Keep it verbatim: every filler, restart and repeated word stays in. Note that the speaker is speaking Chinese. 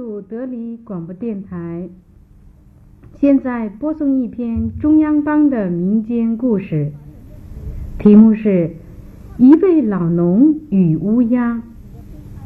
度德里广播电台，现在播送一篇中央邦的民间故事，题目是《一位老农与乌鸦》。